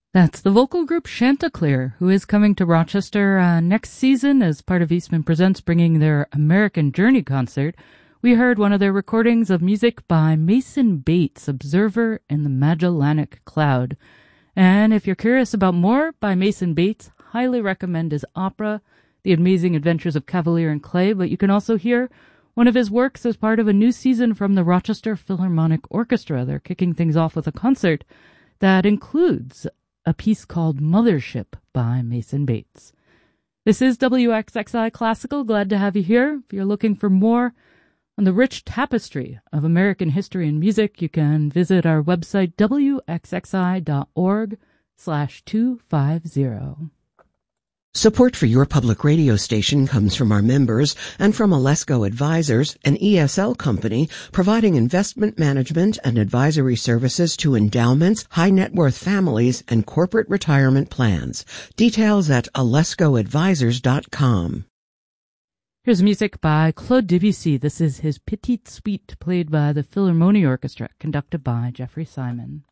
That's the vocal group Chanticleer, who is coming to Rochester next season as part of Eastman Presents, bringing their American Journey concert. We heard one of their recordings of music by Mason Bates, Observer in the Magellanic Cloud. And if you're curious about more by Mason Bates, highly recommend his opera, The Amazing Adventures of Cavalier and Clay, but you can also hear one of his works as part of a new season from the Rochester Philharmonic Orchestra. They're kicking things off with a concert that includes a piece called Mothership by Mason Bates. This is WXXI Classical. Glad to have you here. If you're looking for more on the rich tapestry of American history and music, you can visit our website, wxxi.org/250. Support for your public radio station comes from our members and from Alesco Advisors, an ESL company providing investment management and advisory services to endowments, high net worth families, and corporate retirement plans. Details at alescoadvisors.com. Here's music by Claude Debussy. This is his Petite Suite, played by the Philharmonie Orchestra, conducted by Jeffrey Simon.